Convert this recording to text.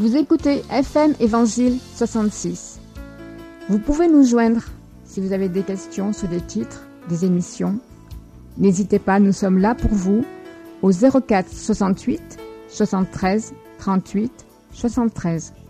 Vous écoutez FM Évangile 66. Vous pouvez nous joindre si vous avez des questions sur des titres, des émissions. N'hésitez pas, nous sommes là pour vous au 04 68 73 38 73.